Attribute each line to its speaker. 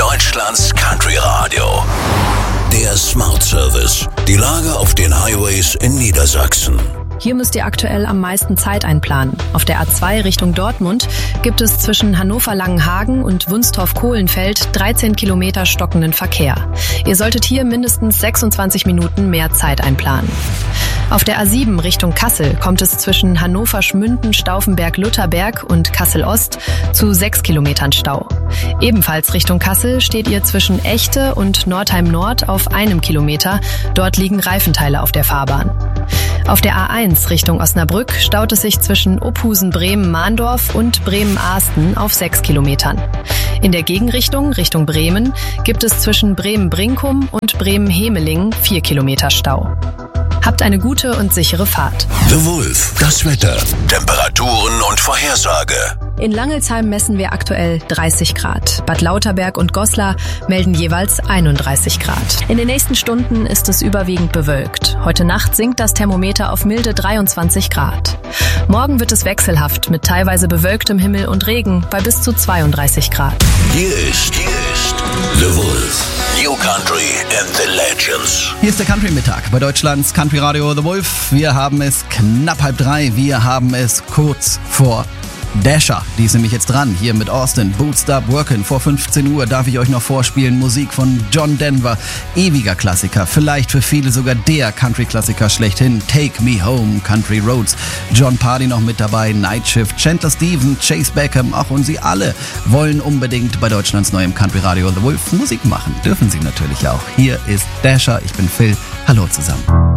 Speaker 1: Deutschlands Country Radio. Der Smart Service. Die Lage auf den Highways in Niedersachsen.
Speaker 2: Hier müsst ihr aktuell am meisten Zeit einplanen. Auf der A2 Richtung Dortmund gibt es zwischen Hannover-Langenhagen und Wunstorf-Kohlenfeld 13 Kilometer stockenden Verkehr. Ihr solltet hier mindestens 26 Minuten mehr Zeit einplanen. Auf der A7 Richtung Kassel kommt es zwischen Hannover-Schmünden, Stauffenberg-Lutherberg und Kassel-Ost zu 6 Kilometern Stau. Ebenfalls Richtung Kassel steht ihr zwischen Echte und Nordheim-Nord auf 1 Kilometer. Dort liegen Reifenteile auf der Fahrbahn. Auf der A1 Richtung Osnabrück staut es sich zwischen Ophusen-Bremen-Mahndorf und Bremen-Ahsten auf 6 Kilometern. In der Gegenrichtung, Richtung Bremen, gibt es zwischen Bremen-Brinkum und Bremen-Hemelingen 4 Kilometer Stau. Habt eine gute und sichere Fahrt.
Speaker 1: The Wolf, das Wetter, Temperaturen und Vorhersage.
Speaker 2: In Langelsheim messen wir aktuell 30 Grad. Bad Lauterberg und Goslar melden jeweils 31 Grad. In den nächsten Stunden ist es überwiegend bewölkt. Heute Nacht sinkt das Thermometer auf milde 23 Grad. Morgen wird es wechselhaft mit teilweise bewölktem Himmel und Regen bei bis zu 32 Grad.
Speaker 1: Hier ist The Wolf. New Country and the Legends.
Speaker 3: Hier ist der Country-Mittag bei Deutschlands Country Radio The Wolf. Wir haben es knapp 2:30. Wir haben es kurz vor Dasher, die ist nämlich jetzt dran, hier mit Austin, Boot Stop Workin'. Vor 15 Uhr darf ich euch noch vorspielen, Musik von John Denver, ewiger Klassiker, vielleicht für viele sogar der Country-Klassiker schlechthin, Take Me Home, Country Roads, John Pardy noch mit dabei, Night Shift, Chandler Stevens, Chase Beckham, ach und sie alle wollen unbedingt bei Deutschlands neuem Country Radio The Wolf Musik machen, dürfen sie natürlich auch. Hier ist Dasher, ich bin Phil, hallo zusammen.